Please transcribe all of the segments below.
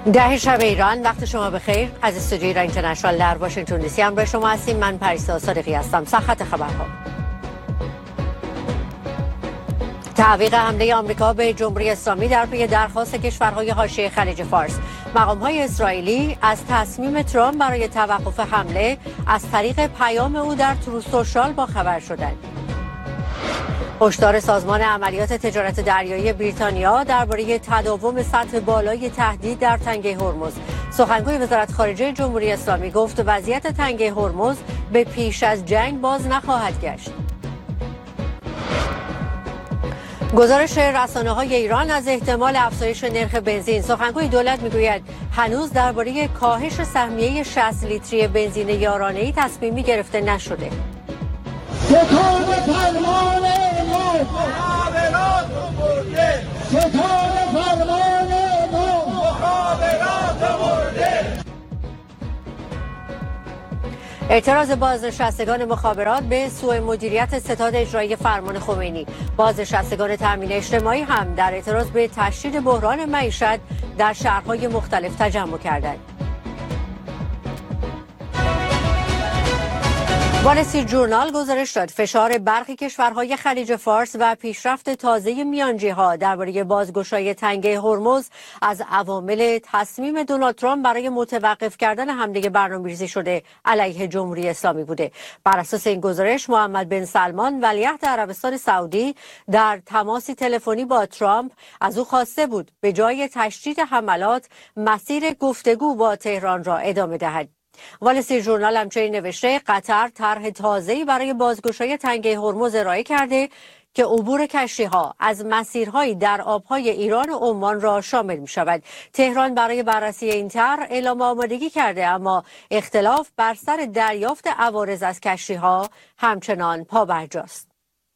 ده شب ایران، وقت شما بخیر. از استودیوی ایران اینترنشنال در واشنگتن دی سی همراه شما هستیم. من پریسا صادقی هستم. سرخط خبرها: تعویق حمله آمریکا به جمهوری اسلامی در پی درخواست کشورهای حاشیه خلیج فارس. مقام‌های اسرائیلی از تصمیم ترامپ برای توقف حمله از طریق پیام او در تروث سوشال با خبر شدند. هشدار سازمان عملیات تجارت دریایی بریتانیا درباره تداوم سطح بالای تهدید در تنگه هرمز. سخنگوی وزارت خارجه جمهوری اسلامی گفت وضعیت تنگه هرمز به پیش از جنگ باز نخواهد گشت. گزارش رسانه‌های ایران از احتمال افزایش نرخ بنزین. سخنگوی دولت میگوید هنوز درباره کاهش سهمیه 60 لیتری بنزین یارانه‌ای تصمیمی گرفته نشده. کتاب فرمان ما مخابرات مرده، کتاب فرمان ما مخابرات مرده. اعتراض بازنشستگان مخابرات به سوء مدیریت ستاد اجرایی فرمان خمینی. بازنشستگان تامین اجتماعی هم در اعتراض به تشدید بحران معیشت در شهرهای مختلف تجمع کردند. وال استریت ژورنال گزارش داد فشار برخی کشورهای خلیج فارس و پیشرفت تازه میانجی‌ها درباره بازگشایی تنگه هرمز از عوامل تصمیم دونالد ترامپ برای متوقف کردن حمله برنامه‌ریزی شده علیه جمهوری اسلامی بوده. بر اساس این گزارش محمد بن سلمان ولیعهد عربستان سعودی در تماسی تلفنی با ترامپ از او خواسته بود به جای تشدید حملات مسیر گفتگو با تهران را ادامه دهد. وال استریت ژورنال همچنین نوشته قطر طرح تازه‌ای برای بازگشایی تنگه هرمز ارائه کرده که عبور کشتی‌ها از مسیرهایی در آبهای ایران و عمان را شامل می‌شود. تهران برای بررسی این طرح اعلام آمادگی کرده، اما اختلاف بر سر دریافت عوارض از کشتی‌ها همچنان پابرجاست.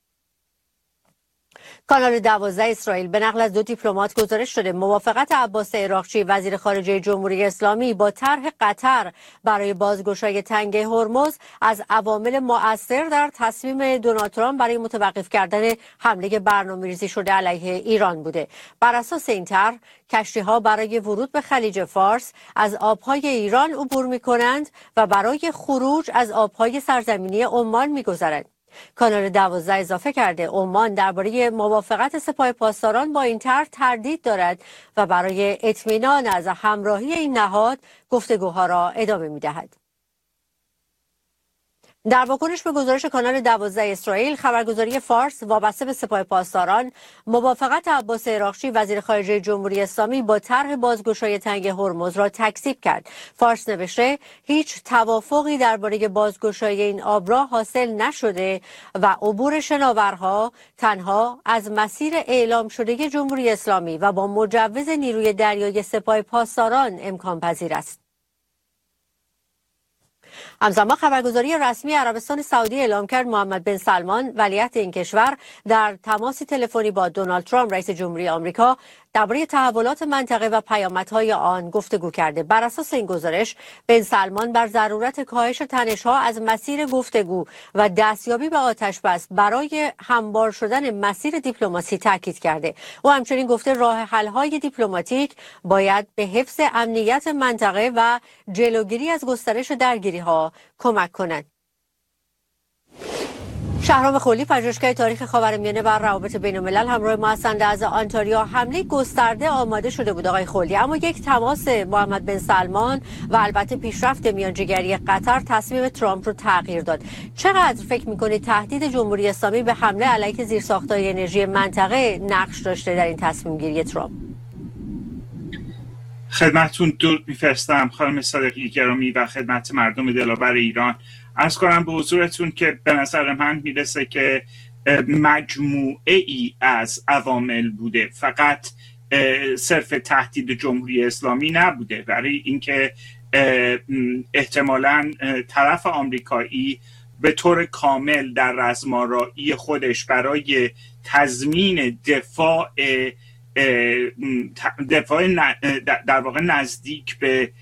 کانال 12 اسرائیل به نقل از 2 دیپلمات گزارش شده موافقت عباس عراقچی وزیر خارجه جمهوری اسلامی با طرح قطر برای بازگشایی تنگه هرمز از عوامل مؤثر در تصمیم دونالد ترامپ برای متوقف کردن حمله برنامه‌ریزی شده علیه ایران بوده. بر اساس این طرح کشتی‌ها برای ورود به خلیج فارس از آبهای ایران عبور می‌کنند و برای خروج از آبهای سرزمینی عمان می‌گذرند. کانال 12 اضافه کرده عمان درباره موافقت سپاه پاسداران با این طرح تردید دارد و برای اطمینان از همراهی این نهاد گفتگوها را ادامه می‌دهد. در واکنش به گزارش کانال 12 اسرائیل، خبرگزاری فارس وابسته به سپاه پاسداران موافقت عباس عراقچی وزیر خارجه جمهوری اسلامی با طرح بازگشایی تنگه هرمز را تکذیب کرد. فارس نوشته هیچ توافقی درباره بازگشایی این آبراه حاصل نشده و عبور شناورها تنها از مسیر اعلام شده جمهوری اسلامی و با مجوز نیروی دریایی سپاه پاسداران امکان پذیر است. همزمان خبرگزاری رسمی عربستان سعودی اعلام کرد محمد بن سلمان ولیعهد این کشور در تماسی تلفنی با دونالد ترامپ رئیس جمهوری آمریکا درباره تحولات منطقه و پیامدهای آن گفتگو کرده. بر اساس این گزارش بن سلمان بر ضرورت کاهش تنش‌ها از مسیر گفتگو و دستیابی به آتش‌بس برای هموار شدن مسیر دیپلماسی تاکید کرده. او همچنین گفته راه حل‌های دیپلماتیک باید به حفظ امنیت منطقه و جلوگیری از گسترش درگیری‌ها کمک کنند. شهرام خلی، پژوهشگر تاریخ خاورمیانه و روابط بین‌الملل همراه ما هستند. از آنتاریا حمله گسترده آماده شده بود آقای خلی، اما یک تماس محمد بن سلمان و البته پیشرفت میانجیگری قطر تصمیم ترامپ رو تغییر داد. چقدر فکر می‌کنید تهدید جمهوری اسلامی به حمله علیه زیرساخت‌های انرژی منطقه نقش داشته در این تصمیم گیری ترامپ؟ خدمتتون درود می‌فرستم خانم صادقی گرامی و خدمت مردم دلاور ایران. عرض کنم به حضورتون که به نظر من میرسه که مجموعه ای از عوامل بوده، فقط صرف تهدید جمهوری اسلامی نبوده، برای اینکه احتمالاً طرف آمریکایی به طور کامل در رزمارایی خودش برای تضمین دفاع در واقع نزدیک به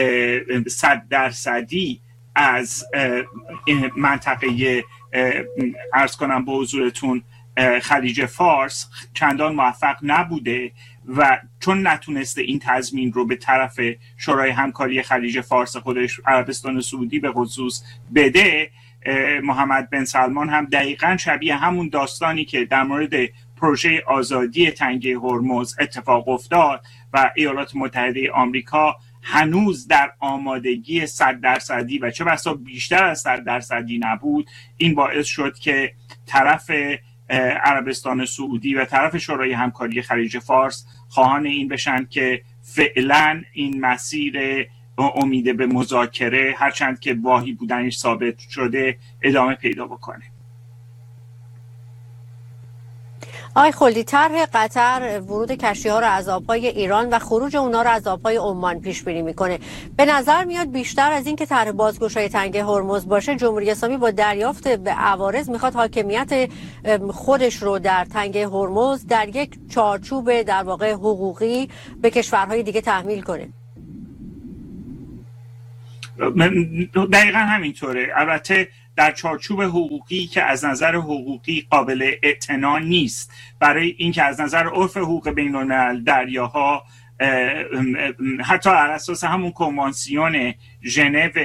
100% از منطقه عرض کنم به حضورتون خلیج فارس چندان موفق نبوده و چون نتونسته این تضمین رو به طرف شورای همکاری خلیج فارس خودش عربستان سعودی به خصوص بده، محمد بن سلمان هم دقیقاً شبیه همون داستانی که در مورد پروژه آزادی تنگه هرمز اتفاق افتاد و ایالات متحده آمریکا هنوز در آمادگی 100% و چه بسا بیشتر از 100% نبود، این باعث شد که طرف عربستان سعودی و طرف شورای همکاری خلیج فارس خواهان این بشن که فعلا این مسیر امید به مذاکره، هرچند که واهی بودنش ثابت شده، ادامه پیدا بکنه. آقای خلدی، طرح قطر ورود کشتی‌ها را از آب‌های ایران و خروج اونا را از آب‌های عمان پیش بینی میکنه. به نظر میاد بیشتر از این که طرح بازگشایی تنگه هرمز باشه، جمهوری اسلامی با دریافت به عوارض میخواد حاکمیت خودش رو در تنگه هرمز در یک چارچوب در واقع حقوقی به کشورهای دیگه تحمیل کنه. دقیقا همینطوره. البته در چارچوب حقوقی که از نظر حقوقی قابل اعتنا نیست، برای اینکه از نظر عرف حقوق بین الملل دریاها حتی بر اساس همون کنوانسیون ژنو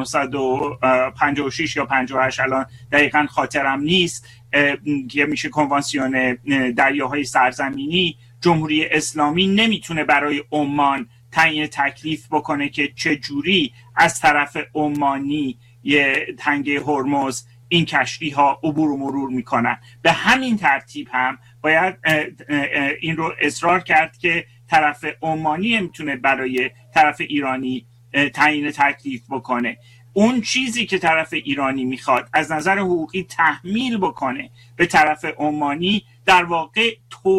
1956 یا 58 الان دقیقا خاطرم نیست که میشه کنوانسیون دریاهای سرزمینی، جمهوری اسلامی نمیتونه برای عمان تعیین تکلیف بکنه که چه جوری از طرف عمانی تنگه هرمز این کشتی ها عبور و مرور میکنن. به همین ترتیب هم باید این رو اصرار کرد که طرف عمانی میتونه برای طرف ایرانی تعیین تکلیف بکنه. اون چیزی که طرف ایرانی میخواد از نظر حقوقی تحمیل بکنه به طرف عمانی، در واقع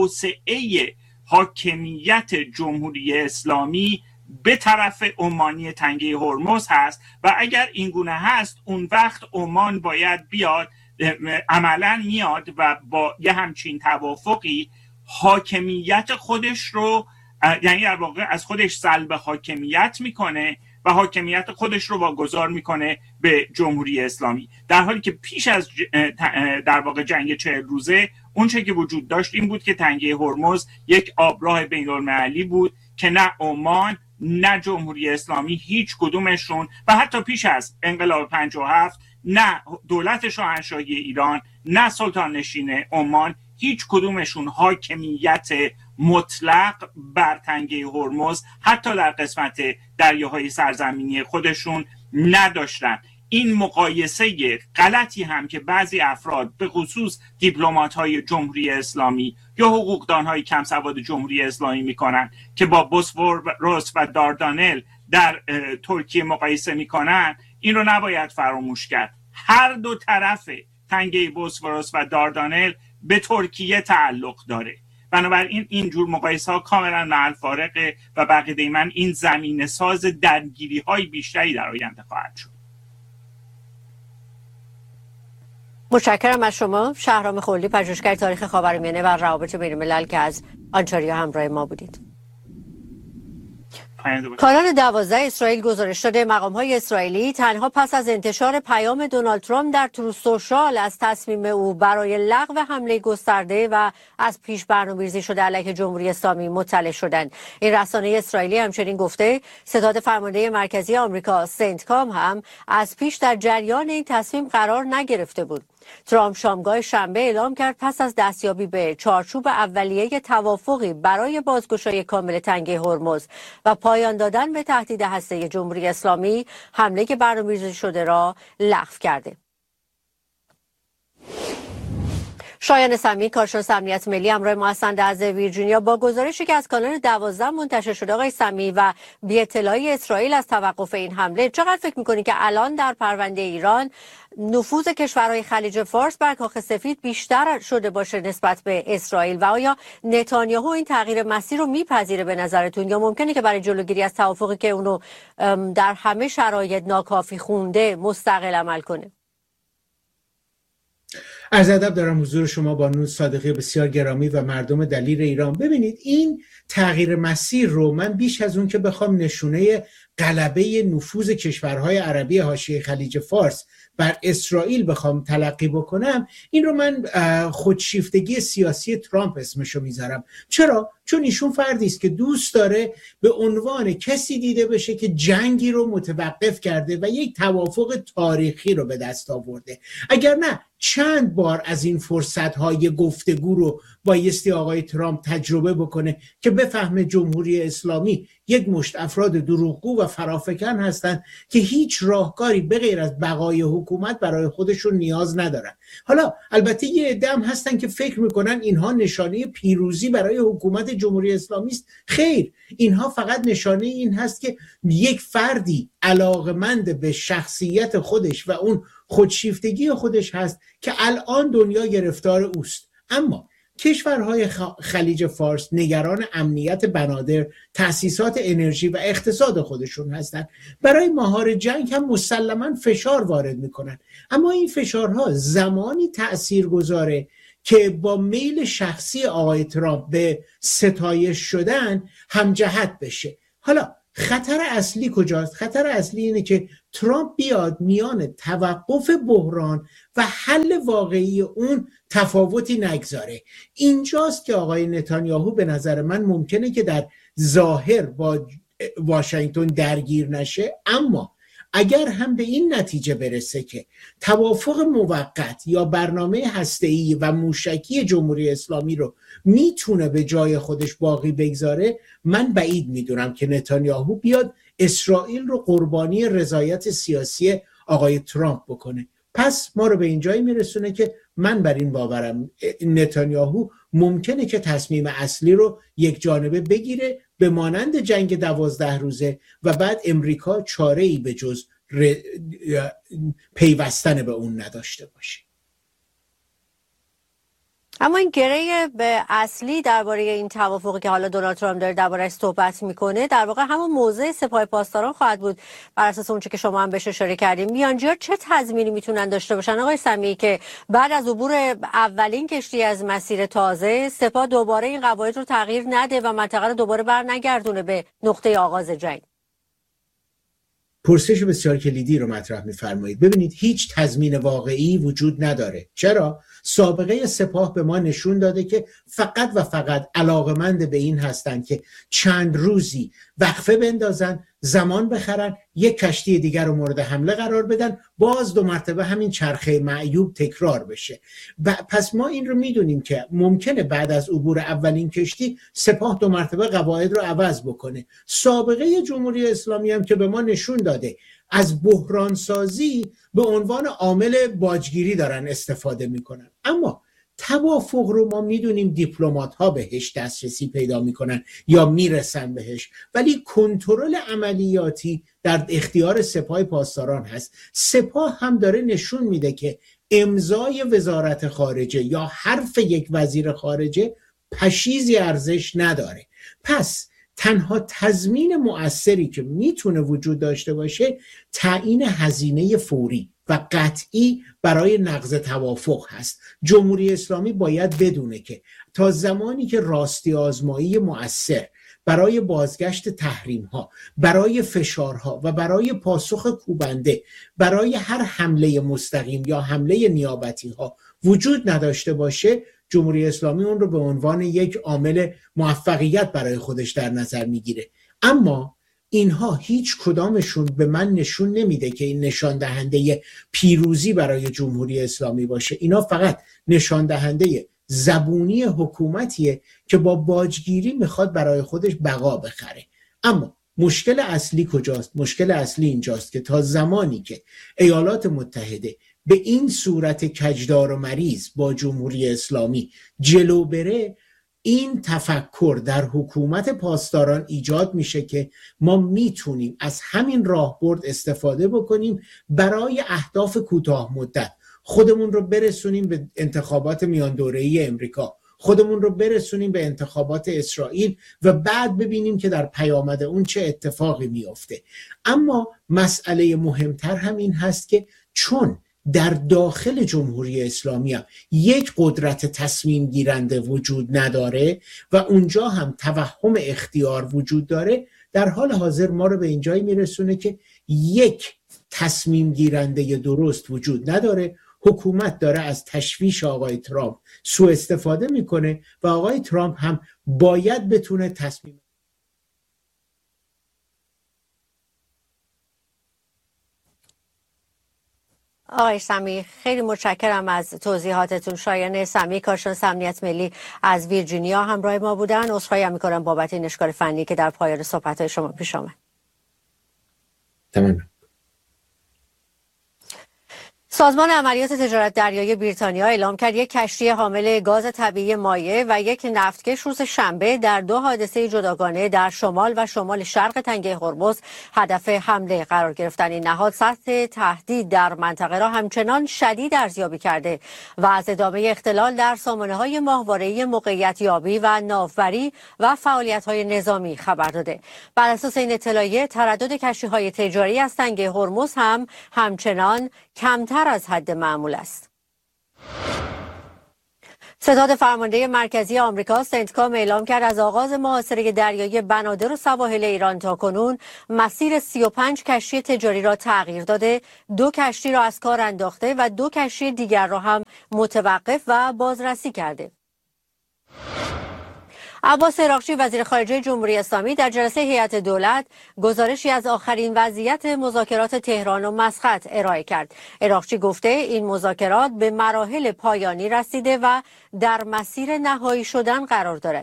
توسعه حاکمیت جمهوری اسلامی به طرف عمانی تنگه هرمز هست و اگر این گونه هست، اون وقت عمان باید بیاد، عملا میاد و با یه همچین توافقی حاکمیت خودش رو، یعنی در واقع از خودش سلب حاکمیت میکنه و حاکمیت خودش رو واگذار میکنه به جمهوری اسلامی، در حالی که پیش از در واقع جنگ 40 روزه اون چه که وجود داشت این بود که تنگه هرمز یک آبراه بین المللی بود که نه عمان نه جمهوری اسلامی هیچ کدومشون و حتی پیش از انقلاب 57 نه دولت شاهنشاهی ایران نه سلطان نشین عمان هیچ کدومشون حاکمیت مطلق بر تنگه هرمز حتی در قسمت دریاهای سرزمینی خودشون نداشتن. این مقایسه غلطی هم که بعضی افراد به خصوص دیپلمات‌های جمهوری اسلامی یا حقوقدان‌های کم سواد جمهوری اسلامی میکنن که با بوسفورس و داردانل در ترکیه مقایسه میکنن، این رو نباید فراموش کرد. هر دو طرف تنگه بوسفورس و داردانل به ترکیه تعلق داره. بنابراین این جور مقایسه ها کاملا محل فارغه و بقیده من این زمینه ساز درگیری های بیشتری در آینده خواهد شد. متشکرم از شما شهرام خلدی، پژوهشگر تاریخ خاورمیانه و روابط بین الملل که از آنتاریو همراه ما بودید. کانال 12 اسرائیل گزارش داده مقام‌های اسرائیلی تنها پس از انتشار پیام دونالد ترامپ در تروث سوشال از تصمیم او برای لغو حمله گسترده و از پیش برنامه‌ریزی شده علیه جمهوری اسلامی مطلع شدند. این رسانه اسرائیلی همچنین گفته ستاد فرمانده مرکزی آمریکا سنتکام هم از پیش در جریان این تصمیم قرار نگرفته بود. ترامپ شامگاه شنبه اعلام کرد پس از دستیابی به چارچوب اولیه توافقی برای بازگشایی کامل تنگه هرمز و پایان دادن به تهدید هسته جمهوری اسلامی حمله برنامه‌ریزی شده را لغو کرده. شایان سمی، کارشناس امنیت ملی، همراه ما هستند از ویرجینیا. با گزارشی که از کانال 12 منتشر شده آقای سمی و بی اطلاعی اسرائیل از توقف این حمله، چقدر فکر می‌کنید که الان در پرونده ایران نفوذ کشورهای خلیج فارس بر کاخ سفید بیشتر شده باشه نسبت به اسرائیل و آیا نتانیاهو این تغییر مسیر رو میپذیره به نظرتون، یا ممکنه که برای جلوگیری از توافقی که اونو در همه شرایط ناکافی خونده مستقل عمل کنه؟ عرض ادب دارم حضور شما بانو صادقی بسیار گرامی و مردم دلیر ایران. ببینید این تغییر مسیر رو من بیش از اون که بخوام نشونه غلبه نفوذ کشورهای عربی حاشیه خلیج فارس بر اسرائیل بخوام تلقی بکنم، این رو من خودشیفتگی سیاسی ترامپ اسمشو میذارم. چرا؟ چون ایشون فردی است که دوست داره به عنوان کسی دیده بشه که جنگی رو متوقف کرده و یک توافق تاریخی رو به دست آورده. اگر نه چند بار از این فرصت‌های گفتگو رو بایستی آقای ترامپ تجربه بکنه که بفهمه جمهوری اسلامی یک مشت افراد دروغگو و فرافکن هستند که هیچ راهکاری به غیر از بقای حکومت برای خودشون نیاز ندارن. حالا البته یه عده هم هستن که فکر میکنن اینها نشانه پیروزی برای حکومت جمهوری اسلامی است. خیر، اینها فقط نشانه این هست که یک فردی علاقمند به شخصیت خودش و اون خودشیفتگی خودش هست که الان دنیا گرفتار اوست. اما کشورهای خلیج فارس نگران امنیت بنادر، تأسیسات انرژی و اقتصاد خودشون هستند. برای مهار جنگ هم مسلماً فشار وارد میکنن، اما این فشارها زمانی تأثیر گذاره که با میل شخصی آقای ترامپ به ستایش شدن همجهت بشه. حالا خطر اصلی کجاست؟ خطر اصلی اینه که ترامپ بیاد میان توقف بحران و حل واقعی اون تفاوتی نگذاره. اینجاست که آقای نتانیاهو به نظر من ممکنه که در ظاهر با واشنگتن درگیر نشه، اما اگر هم به این نتیجه برسه که توافق موقت یا برنامه هسته‌ای و موشکی جمهوری اسلامی رو میتونه به جای خودش باقی بگذاره، من بعید میدونم که نتانیاهو بیاد اسرائیل رو قربانی رضایت سیاسی آقای ترامپ بکنه. پس ما رو به این جایی میرسونه که من بر این باورم نتانیاهو ممکنه که تصمیم اصلی رو یک جانبه بگیره به مانند جنگ 12 روزه و بعد امریکا چاره‌ای به جز پیوستن به اون نداشته باشه. اما این گره به اصلی درباره این توافقی که حالا دونالد ترامپ داره درباره‌اش صحبت میکنه در واقع همون موضع سپاه پاسداران خواهد بود. بر اساس اون چیزی که شما هم بهش اشاره کردیم، میانجی‌ها چه تضمینی میتونن داشته باشن آقای سمیعی که بعد از عبور اولین کشتی از مسیر تازه سپاه دوباره این قواعد رو تغییر نده و منطقه رو دوباره برنگردونه به نقطه آغاز جنگ؟ پرسش بسیار کلیدی رو مطرح می‌فرمایید. ببینید هیچ تضمین واقعی وجود نداره. چرا؟ سابقه سپاه به ما نشون داده که فقط و فقط علاقمند به این هستند که چند روزی وقفه بندازن، زمان بخرن، یک کشتی دیگر رو مورد حمله قرار بدن، باز 2 مرتبه همین چرخه معیوب تکرار بشه. پس ما این رو میدونیم که ممکنه بعد از عبور اولین کشتی سپاه 2 مرتبه قواعد رو عوض بکنه. سابقه جمهوری اسلامی هم که به ما نشون داده از بحران سازی به عنوان عامل باجگیری دارن استفاده میکنن. اما توافق رو ما میدونیم دیپلمات ها بهش دسترسی پیدا میکنن یا میرسن بهش، ولی کنترل عملیاتی در اختیار سپاه پاسداران هست. سپاه هم داره نشون میده که امضای وزارت خارجه یا حرف یک وزیر خارجه پشیزی ارزش نداره. پس تنها تضمین مؤثری که میتونه وجود داشته باشه تعیین هزینه فوری و قطعی برای نقض توافق هست. جمهوری اسلامی باید بدونه که تا زمانی که راستی آزمایی مؤثر برای بازگشت تحریم ها، برای فشارها و برای پاسخ کوبنده برای هر حمله مستقیم یا حمله نیابتی ها وجود نداشته باشه، جمهوری اسلامی اون رو به عنوان یک عامل موفقیت برای خودش در نظر میگیره. اما اینها هیچ کدامشون به من نشون نمیده که این نشان دهنده پیروزی برای جمهوری اسلامی باشه. اینا فقط نشان دهنده زبونی حکومتیه که با باجگیری میخواد برای خودش بقا بخره. اما مشکل اصلی کجاست؟ مشکل اصلی اینجاست که تا زمانی که ایالات متحده به این صورت کجدار و مریض با جمهوری اسلامی جلو بره، این تفکر در حکومت پاسداران ایجاد میشه که ما میتونیم از همین راهبرد استفاده بکنیم برای اهداف کوتاه مدت. خودمون رو برسونیم به انتخابات میان دوره‌ای امریکا، خودمون رو برسونیم به انتخابات اسرائیل و بعد ببینیم که در پیامد اون چه اتفاقی میفته. اما مسئله مهمتر هم این هست که چون در داخل جمهوری اسلامی هم یک قدرت تصمیم گیرنده وجود نداره و اونجا هم توهم اختیار وجود داره، در حال حاضر ما رو به اینجایی میرسونه که یک تصمیم گیرنده درست وجود نداره. حکومت داره از تشویش آقای ترامپ سوء استفاده میکنه و آقای ترامپ هم باید بتونه تصمیم. آقای سمی خیلی متشکرم از توضیحاتتون. شایان سمی، کارشناس امنیت ملی از ویرجینیا همراه ما بودن. عذرخواهی میکنم بابت این اشکال فنی که در پایان صحبت‌های شما پیش آمد. تمام. سازمان عملیات تجارت دریایی بریتانیا اعلام کرد یک کشتی حامل گاز طبیعی مایع و یک نفتکش روز شنبه در دو حادثه جداگانه در شمال و شمال شرق تنگه هرمز هدف حمله قرار گرفتند. این نهاد سطح تهدید در منطقه را همچنان شدید ارزیابی کرده و از ادامه اختلال در سامانه‌های ماهواره‌ای موقعیت یابی و ناوبری و فعالیت‌های نظامی خبر داده. بر اساس این اطلاعیه تردد کشتی‌های تجاری از تنگه هرمز هم همچنان کمتر از حد معمول است. ستاد فرمانده مرکزی آمریکا سنتکام اعلام کرد از آغاز محاصره دریایی بنادر و سواحل ایران تا کنون مسیر 35 کشتی تجاری را تغییر داده، 2 کشتی را از کار انداخته و 2 کشتی دیگر را هم متوقف و بازرسی کرده. عباس عراقچی وزیر خارجه جمهوری اسلامی در جلسه هیئت دولت گزارشی از آخرین وضعیت مذاکرات تهران و مسقط ارائه کرد. عراقچی گفته این مذاکرات به مراحل پایانی رسیده و در مسیر نهایی شدن قرار دارد.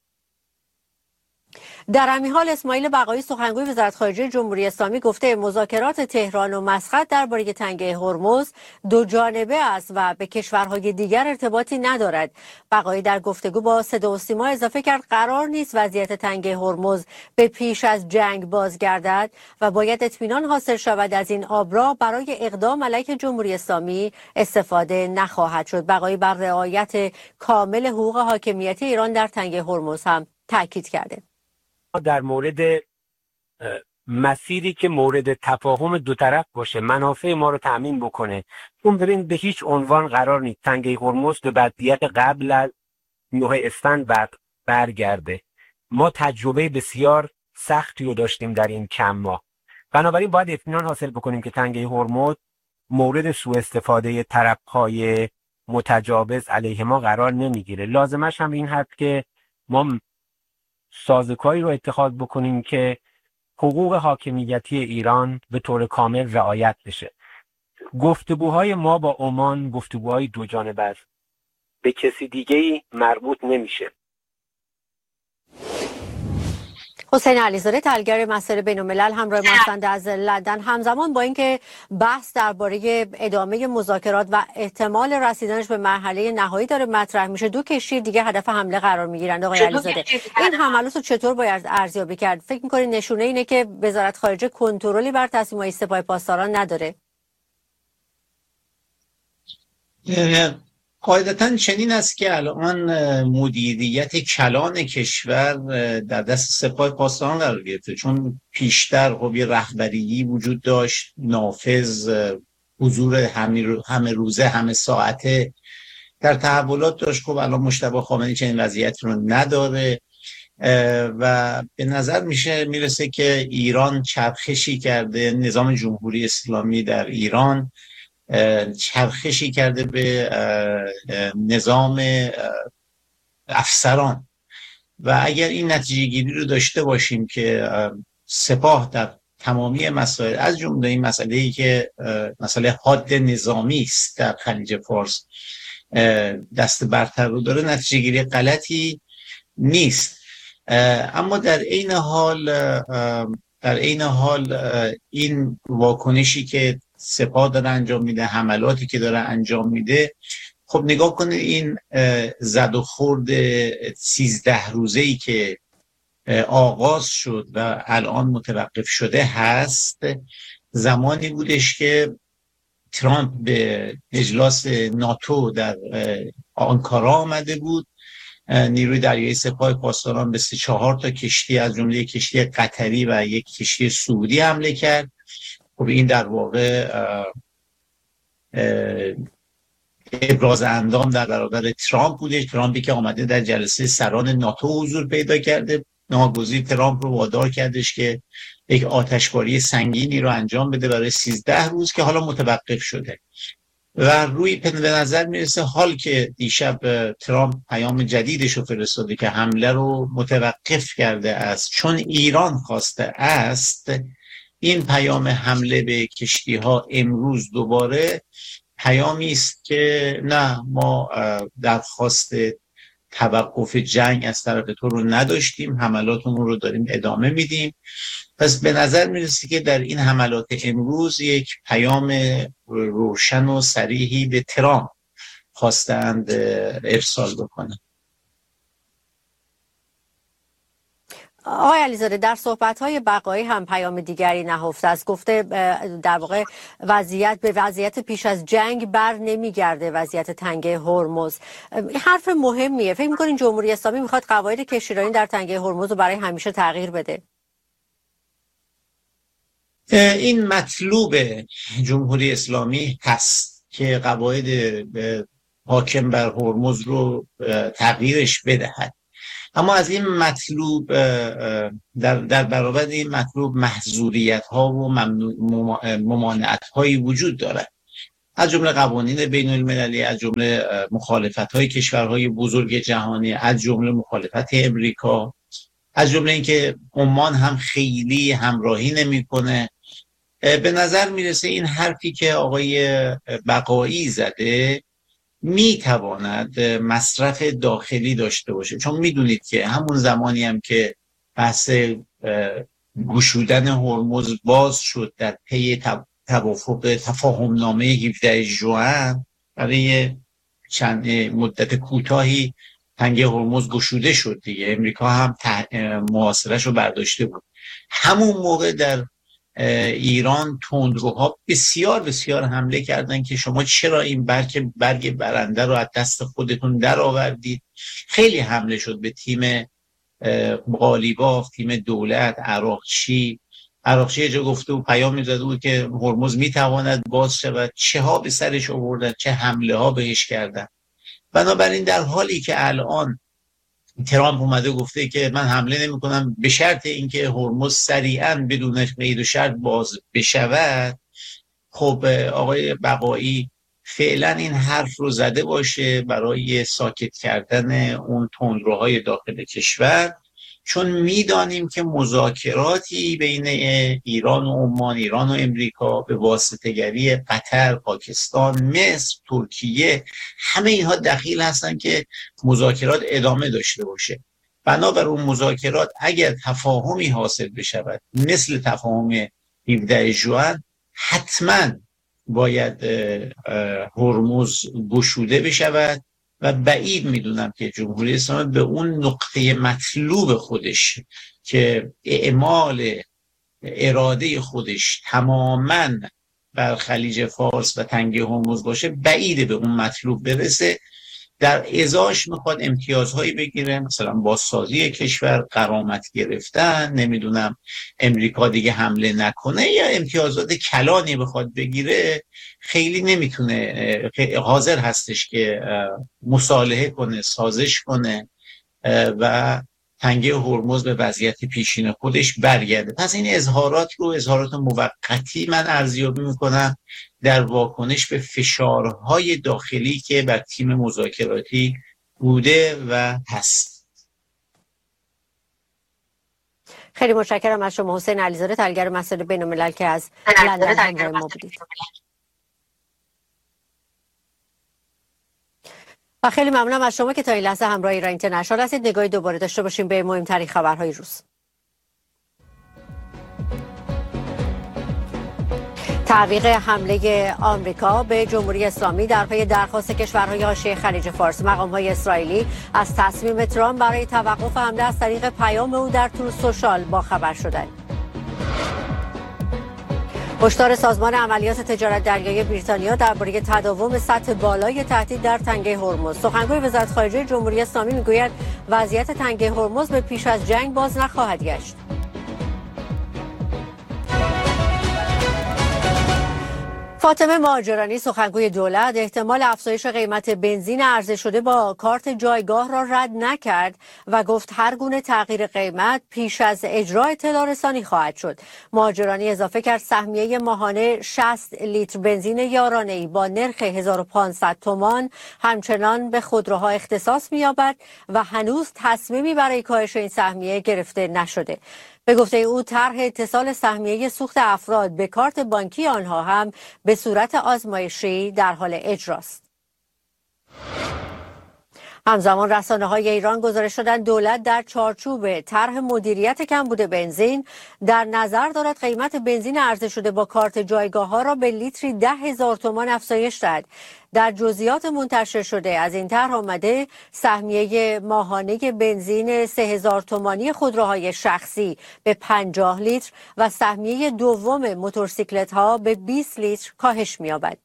در همین حال اسماعیل بقایی سخنگوی وزارت خارجه جمهوری اسلامی گفته مذاکرات تهران و مسقط درباره تنگه هرمز دو جانبه است و به کشورهای دیگر ارتباطی ندارد. بقایی در گفتگو با صدا و سیما اضافه کرد قرار نیست وضعیت تنگه هرمز به پیش از جنگ بازگردد و باید اطمینان حاصل شود از این آبراه برای اقدام علیه جمهوری اسلامی استفاده نخواهد شد. بقایی بر رعایت کامل حقوق حاکمیت ایران در تنگه هرمز هم تاکید کرده. در مورد مسیری که مورد تفاهم دو طرف باشه، منافع ما رو تأمین بکنه، چون ببین به هیچ عنوان قرار نیست تنگه هرمز به وضعیت قبل از 9 اسفند برگرده. ما تجربه بسیار سختی رو داشتیم در این چند ماه. بنابراین باید اطمینان حاصل بکنیم که تنگه هرمز مورد سوء استفاده طرف‌های متجاوز علیه ما قرار نمیگیره. لازمش هم این هست که ما سازوکاری رو اتخاذ بکنیم که حقوق حاکمیتی ایران به طور کامل رعایت بشه. گفتگوهای ما با عمان گفتگوهای دو جانبه است، به کسی دیگه‌ای مربوط نمیشه. حسین علیزاده تحلیلگر مسائل بین‌الملل همراه ما هستند از لندن. همزمان با اینکه بحث درباره ادامه مذاکرات و احتمال رسیدنش به مرحله نهایی داره مطرح میشه، 2 کشتی دیگه هدف حمله قرار میگیرند. آقای علیزاده این حملات رو چطور باید ارزیابی کرد؟ فکر می‌کنید نشونه اینه که وزارت خارجه کنترلی بر تصمیم‌های سپاه پاسداران نداره؟ قاعدتا چنین است که الان مدیریت کلان کشور در دست سپاه پاسداران قرار گرفته، چون پیشتر خب یه رهبری وجود داشت، نافذ، حضور همه روزه همه ساعته در تحولات داشت. خب الان مجتبی خامنه‌ای چنین وضعیتی رو نداره و به نظر میرسه که ایران چرخشی کرده، نظام جمهوری اسلامی در ایران چرخشی کرده به نظام افسران و اگر این نتیجه گیری رو داشته باشیم که سپاه در تمامی مسائل از جمله این مسئله‌ای که مسئله حاد نظامی است در خلیج فارس دست برتر رو داره، نتیجه گیری غلطی نیست. اما در عین حال این واکنشی که سپاه داره انجام میده، حملاتی که داره انجام میده، خب نگاه کنه این زد و خورد 13 روزه‌ای که آغاز شد و الان متوقف شده هست، زمانی بودش که ترامپ به اجلاس ناتو در آنکارا آمده بود، نیروی دریایی سپاه پاسداران به 3-4 تا کشتی از جمله کشتی قطری و یک کشتی سعودی حمله کرد. خب این در واقع ابراز اندام در برابر ترامپ بودش. ترامپی که آمده در جلسه سران ناتو حضور پیدا کرده، ناگزیر ترامپ رو وادار کردش که یک آتشباری سنگینی رو انجام بده برای 13 روز که حالا متوقف شده و به نظر میرسه حال که دیشب ترامپ پیام جدیدش رو فرستاده که حمله رو متوقف کرده است چون ایران خواسته است. این پیام حمله به کشتی ها امروز دوباره پیامی است که نه، ما درخواست توقف جنگ از طرف تو رو نداشتیم، حملاتمون رو داریم ادامه میدیم. پس به نظر میرسه که در این حملات امروز یک پیام روشن و صریحی به ترامپ خواستند ارسال بکنند. آقای علیزاده، در صحبت‌های بقایی هم پیام دیگری نهفته است. گفته در واقع وضعیت پیش از جنگ بر نمیگرده، وضعیت تنگه هرمز. این حرف مهمیه. فکر می‌کنین جمهوری اسلامی میخواد قواعد کشتیرانی در تنگه هرمز رو برای همیشه تغییر بده؟ این مطلوب جمهوری اسلامی هست که قواعد حاکم بر هرمز رو تغییرش بدهد، اما از این مطلوب در برابر این مطلوب محظوریت ها و ممانعت هایی وجود دارد، از جمله قوانین بین المللی، از جمله مخالفت های کشورهای بزرگ جهانی، از جمله مخالفت امریکا، از جمله اینکه عمان هم خیلی همراهی نمیکنه. به نظر میرسه این حرفی که آقای بقایی زده میتواند مصرف داخلی داشته باشه، چون میدونید که همون زمانی هم که بحث گشودن هرمز باز شد در پی توافق تفاهم نامه 17 ژوئن، برای چند مدت کوتاهی تنگه هرمز گشوده شد دیگه. امریکا هم محاصره‌اش رو برداشته بود. همون موقع در ایران تندروها بسیار بسیار حمله کردن که شما چرا این برگ برنده رو از دست خودتون در آوردید. خیلی حمله شد به تیم قالیباف، تیم دولت، عراقچی یه جا گفته و پیام می‌داده بود که هرمز میتواند باز شود، چه ها به سرش آوردن، چه حمله ها بهش کردن. بنابراین در حالی که الان ترامپ اومده گفته که من حمله نمی کنم به شرط اینکه هرمز سریعا بدون قید و شرط باز بشود، خب آقای بقایی فعلا این حرف رو زده باشه برای ساکت کردن اون تندروهای داخل کشور، چون میدانیم که مذاکراتی بین ایران و عمان، ایران و امریکا به واسطه‌گری قطر، پاکستان، مصر، ترکیه، همه اینها دخیل هستن که مذاکرات ادامه داشته باشه. بنابر اون مذاکرات اگر تفاهمی حاصل بشود مثل تفاهم 17 ژوئن، حتما باید هرمز گشوده بشود و بعید میدونم که جمهوری اسلامی به اون نقطه مطلوب خودش که اعمال اراده خودش تماماً بر خلیج فارس و تنگه هرمز باشه، بعیده به اون مطلوب برسه. در ازاش میخواد امتیازهایی بگیره، مثلا بازسازی کشور، غرامت گرفتن، نمیدونم امریکا دیگه حمله نکنه، یا امتیازات کلانی بخواد بگیره. خیلی نمیتونه، حاضر هستش که مصالحه کنه، سازش کنه و تنگه هرمز به وضعیت پیشین خودش برگرده. پس این اظهارات موقتی من ارزیابی میکنم در واکنش به فشارهای داخلی که بر تیم مذاکراتی بوده و هست. خیلی متشکرم از شما حسین علیزاده، تحلیلگر مسائل بین‌الملل که از لندن همراه ما بودید. و خیلی ممنونم از شما که تا این لحظه همراه ایران اینترنشنال هستید. نگاهی دوباره داشته باشیم به مهمترین خبرهای روز. تعویق حمله آمریکا به جمهوری اسلامی در پی درخواست کشورهای حاشیه خلیج فارس. مقام‌های اسرائیلی از تصمیم ترامپ برای توقف حمله از طریق پیام او در تروث سوشال باخبر شدند. هشدار سازمان عملیات تجارت دریایی بریتانیا درباره تداوم سطح بالای تهدید در تنگه هرمز. سخنگوی وزارت خارجه جمهوری اسلامی میگوید وضعیت تنگه هرمز به پیش از جنگ باز نخواهد گشت. فاطمه مهاجرانی سخنگوی دولت احتمال افزایش قیمت بنزین عرضه شده با کارت جایگاه را رد نکرد و گفت هر گونه تغییر قیمت پیش از اجرا اطلاع رسانی خواهد شد. مهاجرانی اضافه کرد سهمیه ماهانه 60 لیتر بنزین یارانه‌ای با نرخ 1500 تومان همچنان به خودروها اختصاص می‌یابد و هنوز تصمیمی برای کاهش این سهمیه گرفته نشده. به گفته او طرح اتصال سهمیه سوخت افراد به کارت بانکی آنها هم به صورت آزمایشی در حال اجراست. همزمان رسانه‌های ایران گزارش دادند دولت در چارچوب طرح مدیریت کمبود بنزین در نظر دارد قیمت بنزین عرضه شده با کارت جایگاه‌ها را به لیتری 10,000 تومان افزایش دهد. در جزئیات منتشر شده از این طرح آمده سهمیه ماهانه بنزین 3,000 تومانی خودروهای شخصی به 50 لیتر و سهمیه دوم موتورسیکلت‌ها به 20 لیتر کاهش می‌یابد.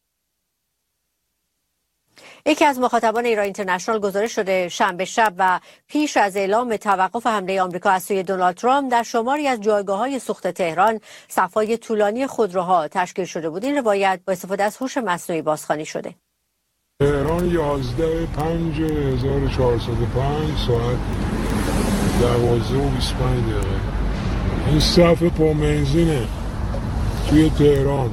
یکی از مخاطبان ایران اینترنشنال گزارش شده شنبه شب و پیش از اعلام توقف حمله آمریکا از سوی دونالد ترامپ در شماری از جایگاه‌های سوخت تهران صف‌های طولانی خودروها تشکیل شده بود. این روایت با استفاده از هوش مصنوعی بازخوانی شده. تهران 11/5/1405 ساعت 12:25 این صف پربنزینه توی تهران.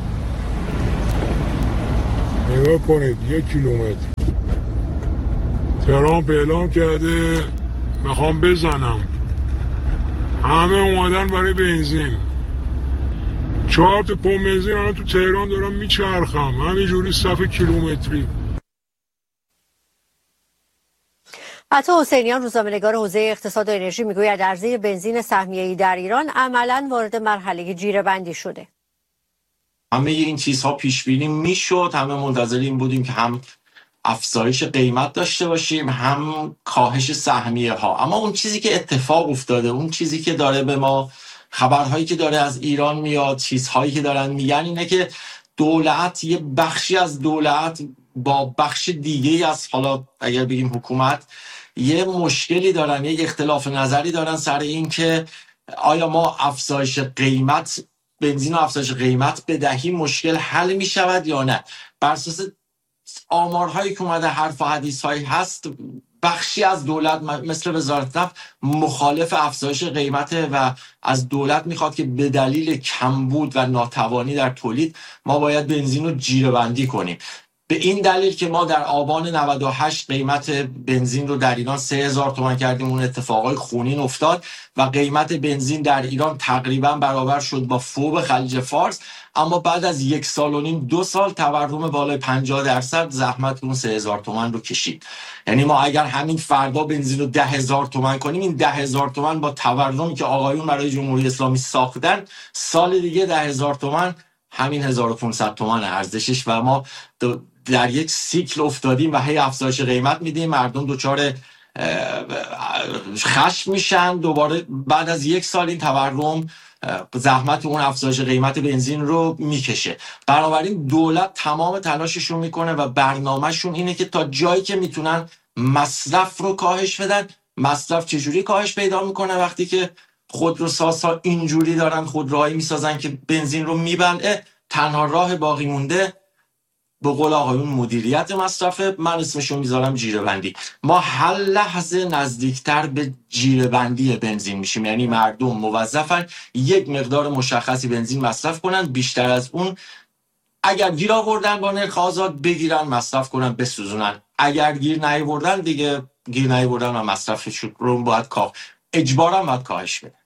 نگاه کنید 1 کیلومتر تهران اعلام کرده میخوام بزنم، همه اومدن برای بنزین. 4 تا پمپ بنزین الان تو تهران دارم میچرخم، همینجوری صف کیلومتری. عطا حسینیان روزنامه‌نگار حوزه اقتصاد و انرژی میگوید عرضه بنزین سهمیه‌ای در ایران عملاً وارد مرحله جیره‌بندی شده. همه این چیزها پیش بینی میشد، همه منتظر این بودیم که هم افزایش قیمت داشته باشیم هم کاهش سهمیه ها. اما اون چیزی که اتفاق افتاده، اون چیزی که داره به ما خبرهایی که داره از ایران میاد، چیزهایی که دارن میگن اینه که دولت، یه بخشی از دولت با بخش دیگه از، حالا اگر بگیم حکومت، یه مشکلی دارن، یه اختلاف نظری دارن سر این که آیا ما افزایش قیمت بنزین و افزایش قیمت بدهیم مشکل حل می شود یا نه. بر اساس آمارهایی که اومده، حرف و حدیثهایی هست، بخشی از دولت مثل وزارت نفت مخالف افزایش قیمته و از دولت میخواد که به دلیل کمبود و ناتوانی در تولید ما باید بنزین رو جیره‌بندی کنیم. به این دلیل که ما در آبان 98 قیمت بنزین رو در ایران 3,000 تومان کردیم، اون اتفاقای خونین افتاد و قیمت بنزین در ایران تقریبا برابر شد با فوب خلیج فارس. اما بعد از 1.5 سال 2 سال تورم بالای 50% زحمت اون 3,000 تومان رو کشید. یعنی ما اگر همین فردا بنزین رو 10,000 تومان کنیم، این 10,000 تومان با تورمی که آقایون برای جمهوری اسلامی ساختن، سال دیگه 10,000 تومان همین 1,500 تومان ارزشش و ما در یک سیکل افتادیم و هی افزایش قیمت میدیم، مردم دچار خشم میشن، دوباره بعد از 1 سال این تورم زحمت اون افزایش قیمت بنزین رو میکشه. بنابراین دولت تمام تلاشش رو میکنه و برنامهشون اینه که تا جایی که میتونن مصرف رو کاهش بدن. مصرف چجوری کاهش پیدا میکنه؟ وقتی که خودروسازها اینجوری دارن خودروهایی میسازن که بنزین رو میبلعه. تنها راه باقی مونده به قول آقایون مدیریت مصرفه. من اسمشو میذارم جیره‌بندی. ما هر لحظه نزدیکتر به جیره‌بندی بنزین میشیم، یعنی مردم موظفن یک مقدار مشخصی بنزین مصرف کنن، بیشتر از اون اگر گیر آوردن با نرخ آزاد بگیرن، مصرف کنن، بسوزونن. اگر گیر نیاوردن دیگه گیر نیاوردن و مصرفش رو باید اجباراً باید کاهش بدن.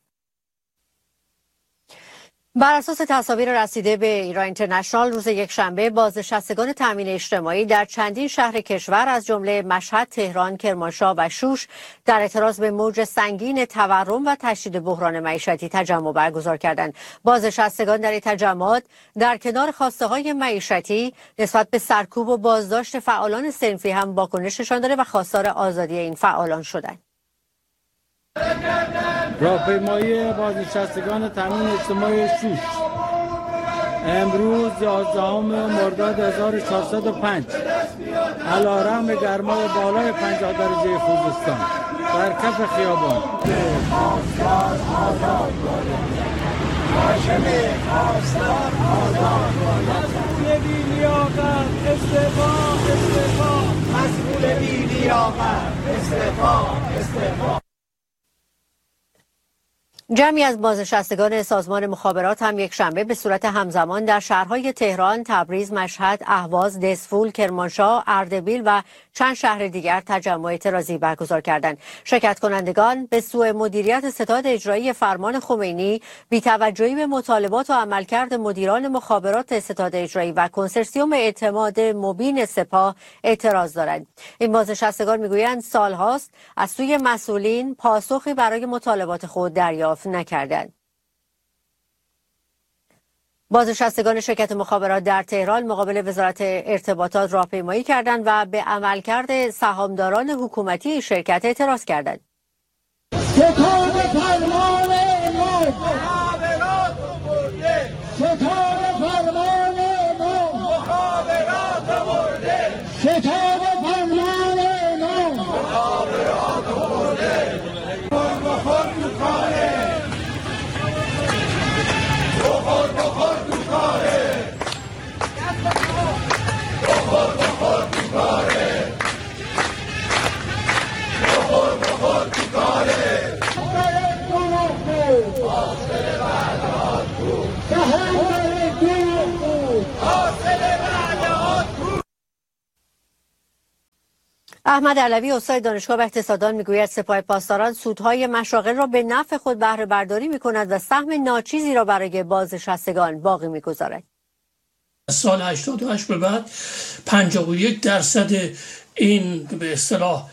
بر اساس تصاویر رسیده به ایران اینترنشنال روز یکشنبه، بازنشستگان تامین اجتماعی در چندین شهر کشور از جمله مشهد، تهران، کرمانشاه و شوش در اعتراض به موج سنگین تورم و تشدید بحران معیشتی تجمع برگزار کردند. بازنشستگان در این تجمعات در کنار خواسته‌های معیشتی نسبت به سرکوب و بازداشت فعالان صنفی هم واکنش نشان داده و خواستار آزادی این فعالان شدند. راهپیمایی بازنشستگان تامین اجتماعی شوش امروز 11 مرداد 1405 علیرغم گرمای بالای 50 درجه خوزستان در کف خیابان بی‌لیاقت استعفا استعفا. مسئول بی‌لیاقت استعفا استعفا. جمعی از بازنشستگان سازمان مخابرات هم یک شنبه به صورت همزمان در شهرهای تهران، تبریز، مشهد، اهواز، دسفول، کرمانشاه، اردبیل و چند شهر دیگر تجمع اعتراضی برگزار کردند. شرکت کنندگان به سوء مدیریت ستاد اجرایی فرمان خمینی، بی‌توجهی به مطالبات و عملکرد مدیران مخابرات ستاد اجرایی و کنسرسیوم اعتماد مبین سپاه اعتراض دارند. این بازنشستگان میگویند سالهاست از سوی مسئولین پاسخی برای مطالبات خود دریافت نکردند. بازنشستگان شرکت مخابرات در تهران مقابل وزارت ارتباطات راهپیمایی کردند و به عملکرد سهامداران حکومتی شرکت اعتراض کردند. ستاد فرمان ما مخابرات مرده. ستاد فرمان ما مخابرات مرده. ستاد فرمان ما مخابرات مرده. بخور تو کاره. بخور تو کاره. بخور تو کاره. بخور تو کاره. احمد علوی استاد دانشگاه اقتصاددان میگوید سپاه پاسداران سودهای مشاغل را به نفع خود بهره برداری میکند و سهم ناچیزی را برای بازنشستگان باقی میگذارد. از سال 88 به بعد 51% این به اصطلاح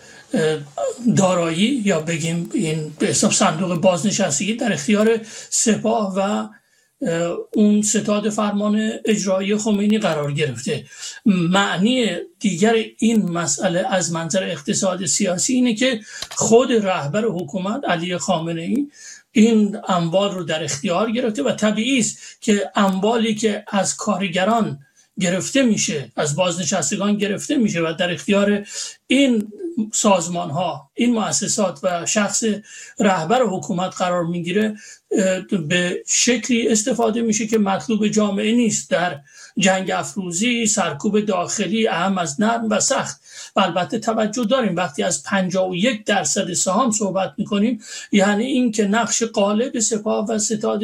دارایی یا بگیم این به حساب صندوق بازنشستگی در اختیار سپاه و اون ستاد فرمان اجرایی خمینی قرار گرفته. معنی دیگر این مسئله از منظر اقتصاد سیاسی اینه که خود رهبر حکومت علی خامنه‌ای این اموال رو در اختیار گرفته و طبیعی است که اموالی که از کارگران گرفته میشه، از بازنشستگان گرفته میشه و در اختیار این سازمان ها، این مؤسسات و شخص رهبر حکومت قرار میگیره، به شکلی استفاده میشه که مطلوب جامعه نیست. در جنگ افروزی، سرکوب داخلی، اهم از نرم و سخت. و البته توجه داریم وقتی از 51% سهام صحبت میکنیم، یعنی این که نقش غالب سپاه و ستاد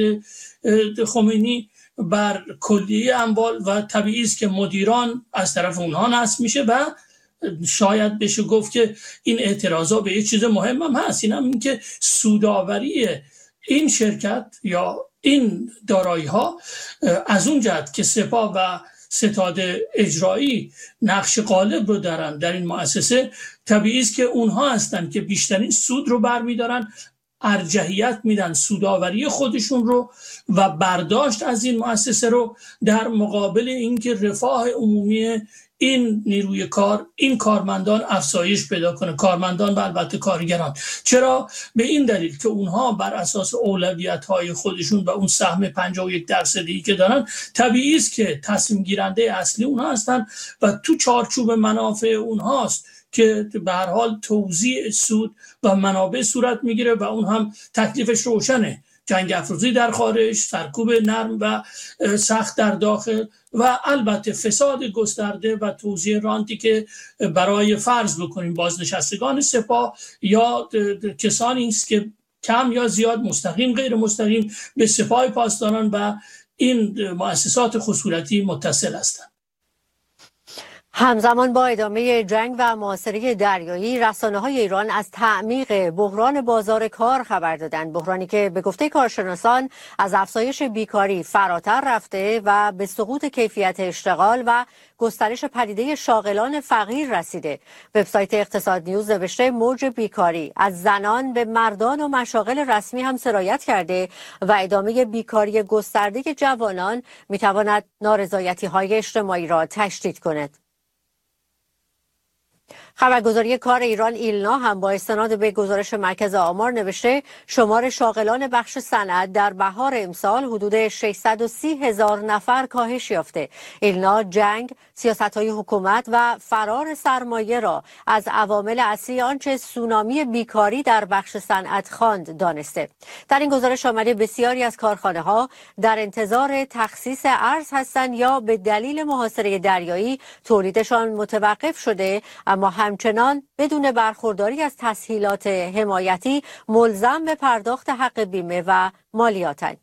خمینی بر کلیه اموال و طبیعی است که مدیران از طرف اونها نصب میشه و شاید بشه گفت که این اعتراضا به یه چیز مهم هم هست، این هم این که سودآوری این شرکت یا این دارایی ها از اون جهت که سپاه و ستاد اجرایی نقش غالب رو دارن در این مؤسسه، طبیعی است که اونها هستن که بیشترین سود رو برمیدارن، ارجحیت میدن سودآوری خودشون رو و برداشت از این مؤسسه رو در مقابل اینکه رفاه عمومی این نیروی کار، این کارمندان افزایش پیدا کنه، کارمندان و البته کارگران. چرا؟ به این دلیل که اونها بر اساس اولویت‌های خودشون و اون سهم 51% که دارن، طبیعی است که تصمیم گیرنده اصلی اونها هستن و تو چارچوب منافع اونهاست که به هر حال توزیع سود و منابع صورت میگیره و اون هم تکلیفش روشنه: جنگ افروزی در خارج، سرکوب نرم و سخت در داخل و البته فساد گسترده و توزیع رانتی که برای فرض بکنیم بازنشستگان سپاه یا کسانی است که کم یا زیاد مستقیم غیر مستقیم به سپاه پاسداران و این مؤسسات خصوصی متصل هستند. همزمان با ادامه جنگ و محاصره دریایی، رسانه‌های ایران از تعمیق بحران بازار کار خبر دادند. بحرانی که به گفته کارشناسان از افزایش بیکاری فراتر رفته و به سقوط کیفیت اشتغال و گسترش پدیده شاغلان فقیر رسیده. وبسایت اقتصاد نیوز نوشته موج بیکاری از زنان به مردان و مشاغل رسمی هم سرایت کرده و ادامه بیکاری گسترده جوانان میتواند نارضایتی‌های اجتماعی را تشدید کند. خبرگزاری کار ایران ایلنا هم با استناد به گزارش مرکز آمار نوشته شمار شاغلان بخش صنعت در بهار امسال حدود 630,000 نفر کاهش یافته. ایلنا جنگ، سیاست‌های حکومت و فرار سرمایه را از عوامل اصلی آنچه سونامی بیکاری در بخش صنعت خواند دانسته. در این گزارش آمده بسیاری از کارخانه‌ها در انتظار تخصیص ارز هستند یا به دلیل محاصره دریایی تولیدشان متوقف شده، اما همچنان بدون برخورداری از تسهیلات حمایتی ملزم به پرداخت حق بیمه و مالیاتند.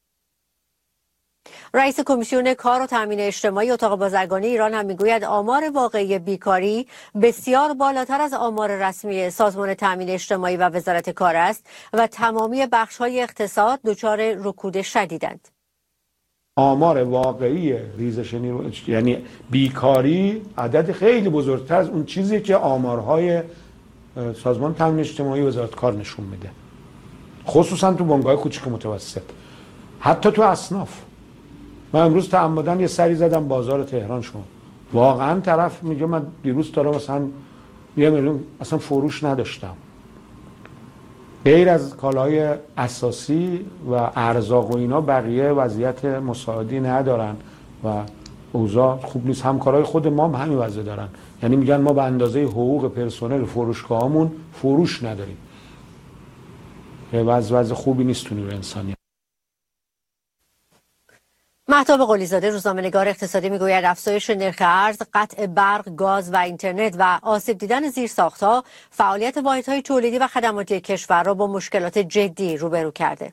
رئیس کمیسیون کار و تامین اجتماعی اتاق بازرگانی ایران هم میگوید آمار واقعی بیکاری بسیار بالاتر از آمار رسمی سازمان تامین اجتماعی و وزارت کار است و تمامی بخش‌های اقتصاد دچار رکود شدیدند. آمار واقعی ریزش نیرو یعنی بیکاری عدد خیلی بزرگتر از اون چیزی که آمارهای سازمان تامین اجتماعی و وزارت کار نشون میده، خصوصا تو بنگاه کوچیک و متوسط، حتی تو اصناف. من امروز تعمدن یه سری زدم بازار تهران شما، واقعا طرف میگه من دیروز دارم مثلا 1 میلیون اصلا فروش نداشتم. غیر از کالاهای اساسی و ارزاق و اینا بقیه وضعیت مساعدی ندارن و اوضاع خوب نیست. همکارای خود ما هم همین وضع دارن، یعنی میگن ما به اندازه حقوق پرسنل فروشگاهامون فروش نداریم. وضع خوبی نیست تو نیروی انسانی. مهتاب قلیزاده روزنامه‌نگار اقتصادی میگوید افزایش نرخ ارز، قطع برق، گاز و اینترنت و آسیب دیدن زیرساخت‌ها فعالیت واحدهای تولیدی و خدماتی کشور را با مشکلات جدی روبرو کرده.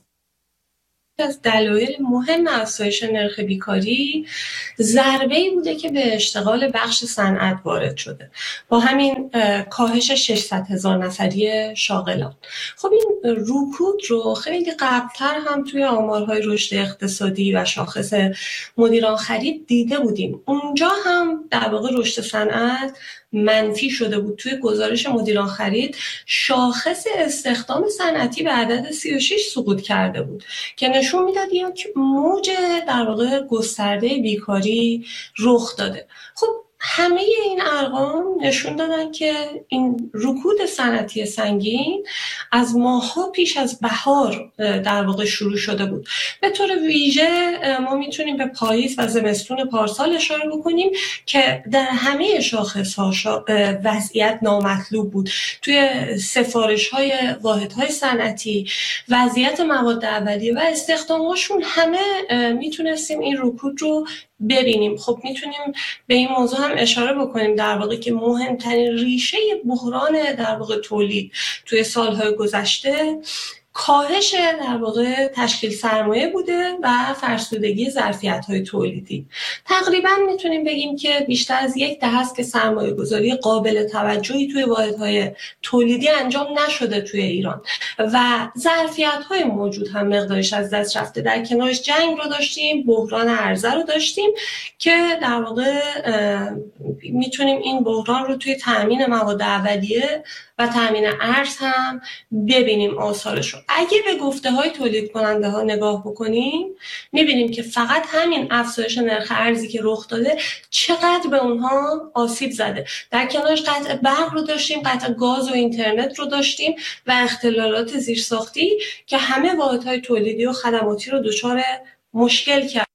از دلایل مهم افزایش نرخ بیکاری ضربه‌ای بوده که به اشتغال بخش صنعت وارد شده با همین کاهش 600,000 نفری شاغلان. خب این رکود رو خیلی قبلتر هم توی آمارهای رشد اقتصادی و شاخص مدیران خرید دیده بودیم. اونجا هم در واقع رشد صنعت منفی شده بود. توی گزارش مدیران خرید شاخص استخدام صنعتی به عدد 36 سقوط کرده بود که نشون میداد یک موج در واقع گسترده بیکاری رخ داده. خب همه این ارقام نشون دادن که این رکود صنعتی سنگین از ماه‌ها پیش از بهار در واقع شروع شده بود. به طور ویژه ما میتونیم به پاییز و زمستون پارسال اشاره بکنیم که در همه شاخص‌ها وضعیت نامطلوب بود. توی سفارش‌های واحدهای صنعتی، وضعیت مواد اولیه و استخدام‌هاشون همه میتونستیم این رکود رو ببینیم. خب میتونیم به این موضوع هم اشاره بکنیم در واقع که مهمترین ریشه بحران در واقع تولید توی سالهای گذشته کاهش در واقع تشکیل سرمایه بوده و فرسودگی ظرفیت‌های تولیدی. تقریبا میتونیم بگیم که بیشتر از 10 دهه است که سرمایه‌گذاری قابل توجهی توی واحدهای تولیدی انجام نشده توی ایران و ظرفیت‌های موجود هم مقدارش از دست رفته. در کنارش جنگ رو داشتیم، بحران عرضه رو داشتیم که در واقع میتونیم این بحران رو توی تامین مواد اولیه و تامین ارز هم ببینیم آثارش رو. اگه به گفته های تولید کننده ها نگاه بکنیم میبینیم که فقط همین افزایش نرخ ارزی که رخ داده چقدر به اونها آسیب زده. در کنارش قطع برق رو داشتیم، قطع گاز و اینترنت رو داشتیم و اختلالات زیرساختی که همه واحدهای تولیدی و خدماتی رو دچار مشکل کرد.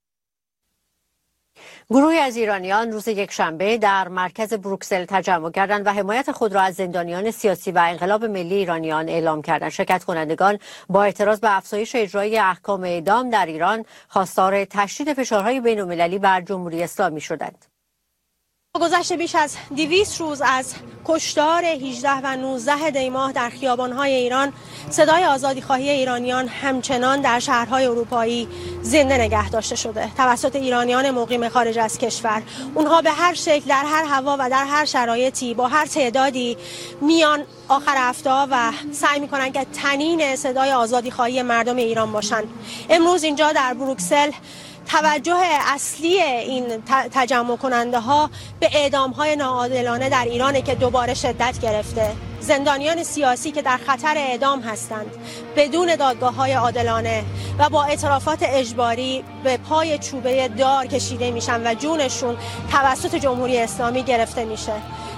گروهی از ایرانیان روز یکشنبه در مرکز بروکسل تجمع کردند و حمایت خود را از زندانیان سیاسی و انقلاب ملی ایرانیان اعلام کردند. شرکت کنندگان با اعتراض به افزایش اجرای احکام اعدام در ایران خواستار تشدید فشارهای بین‌المللی بر جمهوری اسلامی شدند. گذشته بیش از 200 روز از کشتار 18 و 19 دی ماه در خیابان‌های ایران، صدای آزادیخواهی ایرانیان همچنان در شهرهای اروپایی زنده نگه داشته شده توسط ایرانیان مقیم خارج از کشور. اونها به هر شکل، در هر هوا و در هر شرایطی، با هر تعدادی میان آخر هفته و سعی می‌کنن که تنین صدای آزادیخواهی مردم ایران باشن. امروز اینجا در بروکسل توجه اصلی این تجمع کننده ها به اعدام های ناعادلانه در ایرانه که دوباره شدت گرفته. زندانیان سیاسی که در خطر اعدام هستند بدون دادگاه های عادلانه و با اعترافات اجباری به پای چوبه دار کشیده میشن و جونشون توسط جمهوری اسلامی گرفته میشه.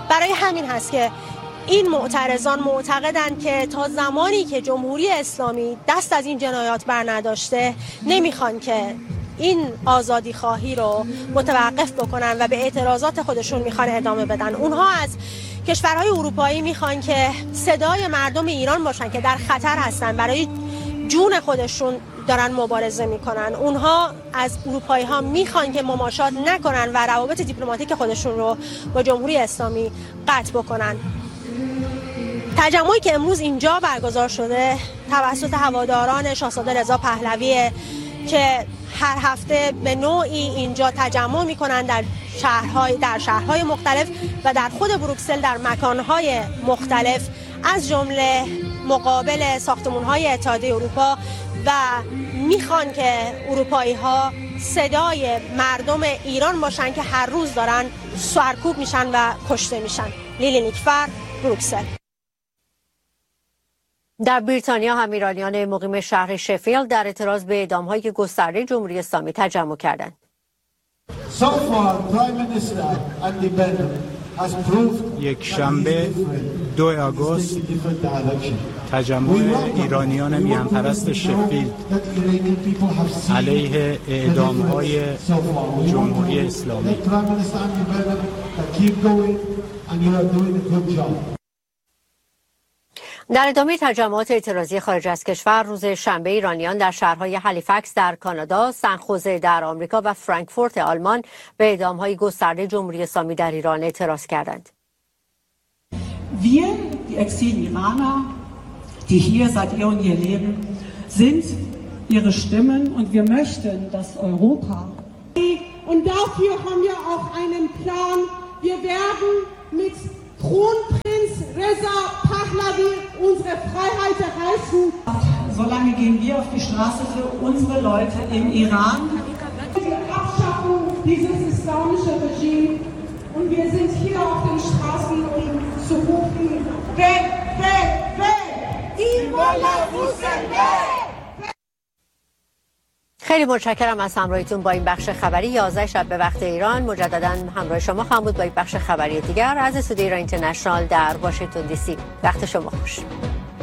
برای همین هست که این معترضان معتقدند که تا زمانی که جمهوری اسلامی دست از این جنایات بر نداشته نمیخوان که این آزادی خواهی رو متوقف بکنن و به اعتراضات خودشون میخوان ادامه بدن. اونها از کشورهای اروپایی میخوان که صدای مردم ایران باشن که در خطر هستن، برای جون خودشون دارن مبارزه میکنن. اونها از اروپایی ها میخوان که مماشات نکنن و روابط دیپلماتیک خودشون رو با جمهوری اسلامی قطع بکنن. تجمعی که امروز اینجا برگزار شده توسط هواداران شاهزاده رضا پهلوی که هر هفته به نوعی اینجا تجمع میکنن در شهرهای مختلف و در خود بروکسل در مکانهای مختلف، از جمله مقابل ساختمان‌های اتحادیه اروپا، و میخوان که اروپایی ها صدای مردم ایران باشن که هر روز دارن سرکوب میشن و کشته میشن. لیلی نیکفر، بروکسل. در بریتانیا هم ایرانیان مقیم شهر شفیلد در اعتراض به اعدام‌هایی که گسترده جمهوری اسلامی تجمع کردند. یک شنبه 2 آگوست تجمع ایرانیان میهن‌پرست شفیلد علیه اعدام‌های جمهوری اسلامی. در ادامه تجمعات اعتراضی خارج از کشور، روز شنبه ایرانیان در شهرهای هالیفکس در کانادا، سن‌خوزه در آمریکا و فرانکفورت آلمان به اعدام‌های گسترده جمهوری اسلامی در ایران اعتراض کردند. Wir, die Exil-Iraner, die hier seit eh und je leben, sind ihre Stimmen und wir möchten, dass Europa. Und dafür haben wir auch einen Plan. Wir werden mit Kronprinz Reza Pahlavi unsere Freiheit erreichen. Solange gehen wir auf die Straße für unsere Leute im Iran. Die Abschaffung dieses islamischen Regimes. Und wir sind hier auf den Straßen, um zu rufen, weg, weg, weg! Imola Hussein! خیلی متشکرم از همراهیتون با این بخش خبری 11 شب به وقت ایران. مجددا همراه شما خواهم بود با یک بخش خبری دیگر از استودیو ایران اینترنشنال در واشنگتن دی سی. وقت شما خوش.